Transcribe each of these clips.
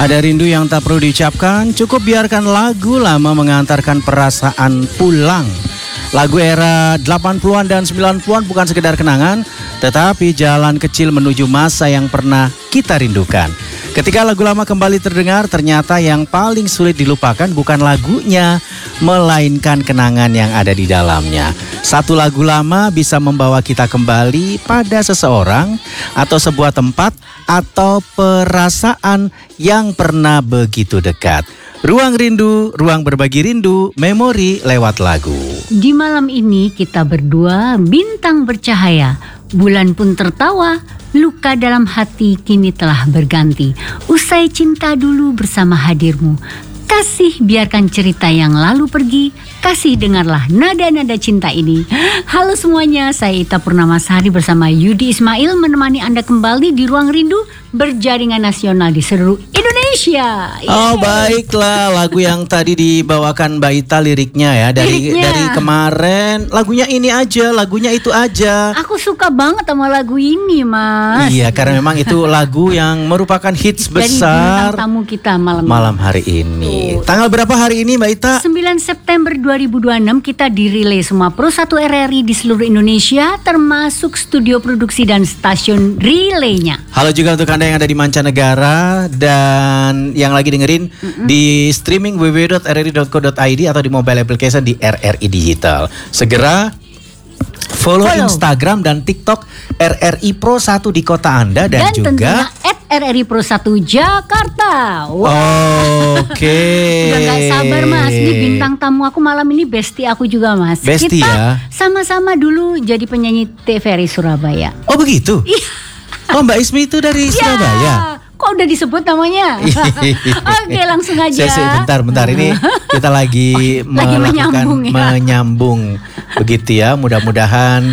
Ada rindu yang tak perlu diucapkan, cukup biarkan lagu lama mengantarkan perasaan pulang. Lagu era 80-an dan 90-an bukan sekedar kenangan, tetapi jalan kecil menuju masa yang pernah kita rindukan. Ketika lagu lama kembali terdengar, ternyata yang paling sulit dilupakan bukan lagunya, melainkan kenangan yang ada di dalamnya. Satu lagu lama bisa membawa kita kembali pada seseorang atau sebuah tempat atau perasaan yang pernah begitu dekat. Ruang rindu, ruang berbagi rindu, memori lewat lagu. Di malam ini kita berdua bintang bercahaya, bulan pun tertawa, luka dalam hati kini telah berganti. Usai cinta dulu bersama hadirmu, kasih biarkan cerita yang lalu pergi, kasih dengarlah nada-nada cinta ini. Halo semuanya, saya Ita Purnamasari bersama Yudi Ismail menemani Anda kembali di Ruang Rindu berjaringan nasional di seluruh Indonesia. Oh baiklah, lagu yang tadi dibawakan Mbak Ita liriknya ya dari kemarin. Lagunya ini aja, lagunya itu aja. Aku suka banget sama lagu ini, Mas. Iya, karena memang itu lagu yang merupakan hits besar dari bintang tamu kita malam hari ini. Tanggal berapa hari ini Mbak Ita? 9 September 2026 kita dirilai semua Pro 1 RRI di seluruh Indonesia, termasuk studio produksi dan stasiun relaynya. Halo juga untuk Anda yang ada di mancanegara dan yang lagi dengerin di streaming www.rri.co.id atau di mobile application di RRI Digital. Segera follow Instagram dan TikTok RRI Pro 1 di kota Anda dan juga RRI Pro 1 Jakarta. Oke. Udah gak sabar Mas, ini bintang tamu aku malam ini bestie aku juga Mas. Bestie kita ya? Sama-sama dulu jadi penyanyi TVRI Surabaya. Oh begitu? Oh Mbak Ismi itu dari Surabaya? Kok udah disebut namanya? Oke langsung aja. Bentar ini kita lagi menyambung begitu ya. Mudah-mudahan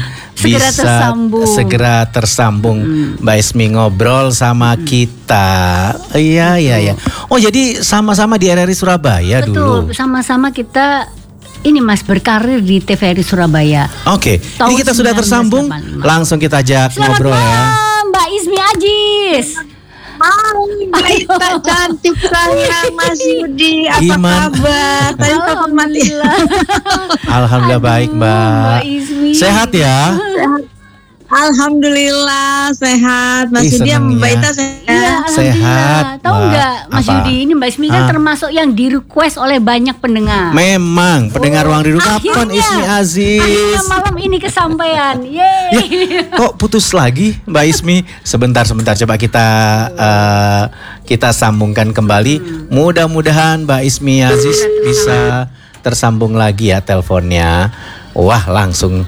segera tersambung Mbak Ismi ngobrol sama kita. Iya. Oh jadi sama-sama di RRI Surabaya dulu. Betul, sama-sama kita ini Mas berkarir di TVRI Surabaya. Oke, ini kita sudah tersambung. Langsung kita ajak ngobrol ya. Mbak Ismi Ajis. Mbak Ita cantik sayang, Mas Yudi, apa kabar? Alhamdulillah baik Mbak Ismi. Sehat ya? Alhamdulillah sehat. Mas Yudi sama Mbak Ita sehat? Iya, sehat. Tahu nggak Mas Yudi, ini Mbak Ismi kan termasuk yang di request oleh banyak pendengar. Memang pendengar Ruang Rindu kapan Ismi Aziz? Akhirnya malam ini kesampaian. Yeay. Ya, kok putus lagi Mbak Ismi? Sebentar coba kita sambungkan kembali. Mudah-mudahan Mbak Ismi Aziz bisa tersambung lagi ya teleponnya. Wah langsung.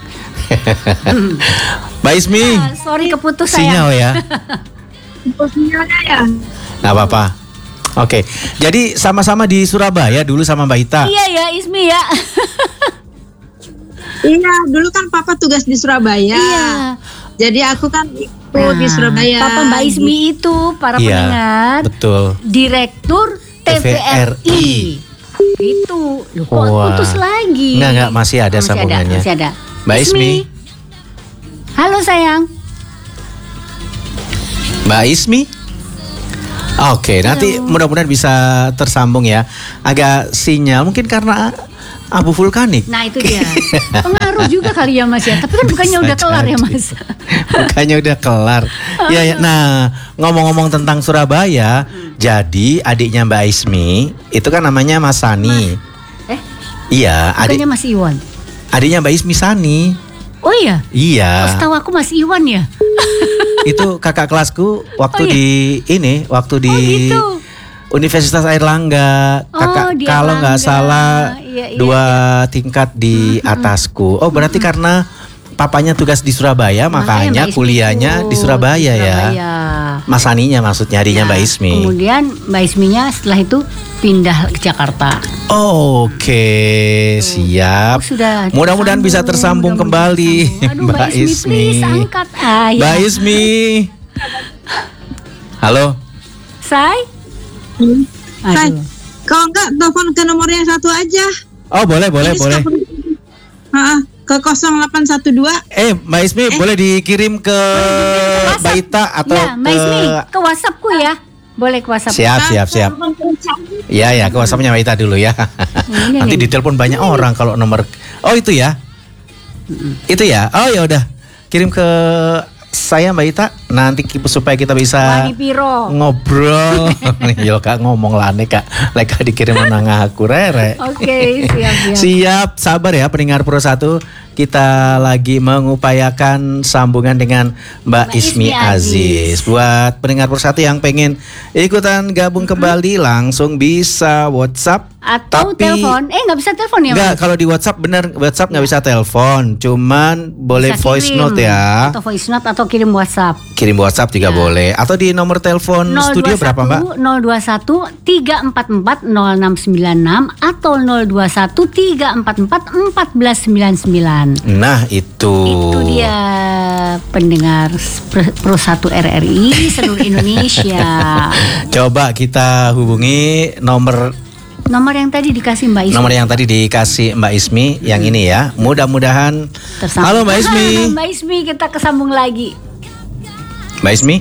Mbak Ismi, sorry keputus sinyal ya. Sinyalnya ya. Nggak apa-apa. Oke, jadi sama-sama di Surabaya dulu sama Mbak Ita. Iya ya Ismi ya. Iya, dulu kan Papa tugas di Surabaya. Iya. Jadi aku kan di Surabaya. Papa Mbak Ismi itu para pendengar. Betul. Direktur TVRI. Itu. Loh, kok putus lagi? Enggak, masih ada sambungannya. Masih ada. Mbak Ismi. Halo sayang. Mbak Ismi. Oke, nanti mudah-mudahan bisa tersambung ya. Agak sinyal mungkin karena abu vulkanik. Nah itu dia. Pengaruh juga kali ya Mas ya. Tapi kan bukannya udah kelar ya Mas. Bukannya udah kelar. Ya. Nah, ngomong-ngomong tentang Surabaya, jadi adiknya Mbak Ismi itu kan namanya Mas Sani. Iya, bukannya Mas Iwan. Adiknya Mbak Ismi Sani. Oh iya? Iya. Oh, setahu aku Mas Iwan ya. Itu kakak kelasku waktu waktu di gitu. Universitas Airlangga. Kakak kalau nggak salah dua tingkat di atasku. Oh berarti karena papanya tugas di Surabaya, makanya kuliahnya di Surabaya ya. Mas Aninya maksudnya adiknya Mbak Ismi. Kemudian Mbak Isminya setelah itu pindah ke Jakarta. Oke, siap. Mudah-mudahan bisa tersambung kembali. Aduh, Mbak Ismi, please angkat. Mbak Ismi. Halo. Say. Kalau enggak telepon ke nomornya satu aja. Oh, boleh. Ke 0812. Mbak Ismi boleh dikirim ke Mbak Ita atau Mbak Ismi ke WhatsAppku ya. Boleh ke WhatsApp. Siap. Iya, ke WhatsApp-nya Mbak Ita dulu ya. Nanti ditelepon banyak orang kalau nomor. Oh, itu ya. Itu ya. Oh, ya udah. Kirim ke saya Mbak Ita nanti supaya kita bisa ngobrol. Yo Kak ngomong lah nih Kak. Leka dikirim menang aku rere. Oke, siap. Siap, sabar ya pendengar Pro 1. Kita lagi mengupayakan sambungan dengan Mbak Ismi Aziz. Buat pendengar Pro 1 yang pengen ikutan gabung kembali langsung bisa WhatsApp atau telepon. Nggak bisa telepon ya? Nggak, kalau di WhatsApp benar WhatsApp nggak bisa telepon, cuman boleh bisa voice note ya. Atau voice note atau kirim WhatsApp. Kirim WhatsApp juga boleh. Atau di nomor telepon studio berapa Mbak? 021 344 0696 atau 021 344 1499. Nah itu dia pendengar Pro 1 RRI seluruh Indonesia. Coba kita hubungi nomor yang tadi dikasih Mbak Ismi. Nomor yang tadi dikasih Mbak Ismi yang ini ya. Mudah-mudahan tersambung. Halo Mbak Ismi. Mbak Ismi, kita kesambung lagi. Mbak Ismi?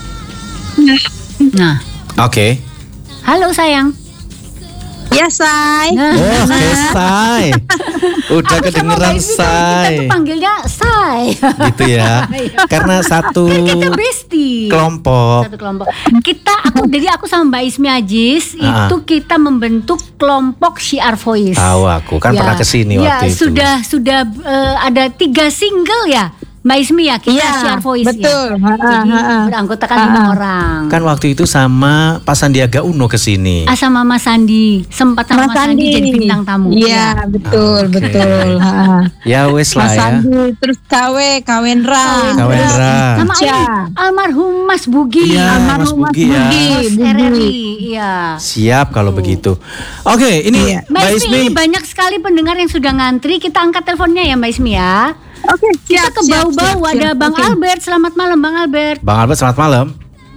Nah. Oke. Halo sayang. Ya, Say. Say. Udah kedengeran Say. Kita tuh panggilnya Say. Gitu ya. Karena satu kelompok. Jadi aku sama Mbak Ismi Aziz itu kita membentuk kelompok Syiar Voice. Tahu aku kan pernah kesini waktu itu. Sudah ada 3 single ya. Mbak Ismi ya, kita Syiar Voice. Betul. Jadi beranggotakan 5 orang. Kan waktu itu sama Pak Sandiaga Uno kesini. Sama Mas Sandi. Sempat sama Mas Sandi jadi bintang tamu. Iya, betul. Ya wes lah Mas ya. Sandi, terus Kawendra. Sama almarhum Mas Bugi. Iya, Mas Bugi ya. Iya. Siap kalau begitu. Oke, ini Mbak Ismi, banyak sekali pendengar yang sudah ngantri. Kita angkat teleponnya ya Mbak Ismi ya. Oke, kita ke bau-bau ada Bang Albert. Selamat malam Bang Albert. Bang Albert selamat malam.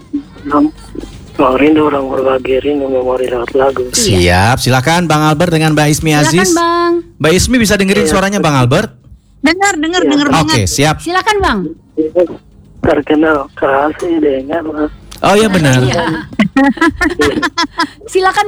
Rindu orang berbagi rindu memori lewat lagu. Siap, silakan Bang Albert dengan Mbak Ismi Aziz. Silakan Bang. Mbak Ismi bisa dengerin suaranya Bang Albert? Dengar banget. Oke, siap. Silakan Bang. Terkenal kasih dengan. Oh iya benar. Silakan